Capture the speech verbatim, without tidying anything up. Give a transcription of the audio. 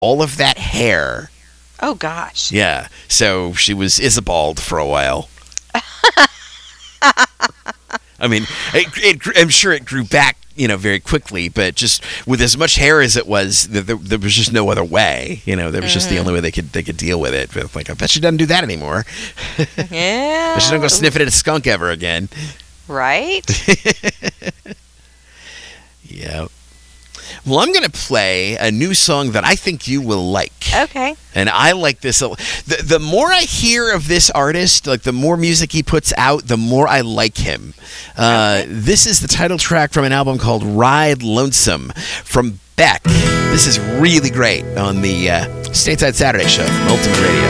all of that hair. Oh, gosh. Yeah. So she was Isabald for a while. I mean, it, it, I'm sure it grew back, you know, very quickly, but just with as much hair as it was, there, there was just no other way. You know, there was mm-hmm. just the only way they could they could deal with it. But like, I bet she doesn't do that anymore. Yeah. But she don't go sniffing at a skunk ever again. Right? Yeah. Well, I'm going to play a new song that I think you will like. Okay. And I like this. The, the more I hear of this artist, like the more music he puts out, the more I like him. Uh, okay. This is the title track from an album called Ride Lonesome from Beck. This is really great on the uh, Stateside Saturday show from Ultimate Radio.